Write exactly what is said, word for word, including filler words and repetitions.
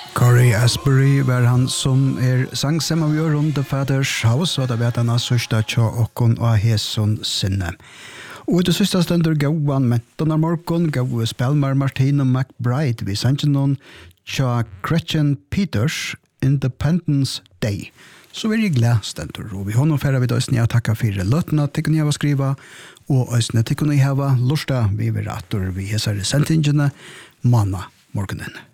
Corey Asbury var han som er sangsem av gjør om The Father's House, og det vet han av sørste tja okkon og heson sinne. Og det sørste stender gauan menton av morgon, gau spelmar Martine McBride, vi sendte noen tja Gretchen Peters Independence Day. Så vi er glad stender, og vi har noen færre vidt òsne jeg takka for løtene til kunne jeg skriva, og òsne til kunne jeg hava lorsta vi vil rator vi hesare sendtingene manna morgonen.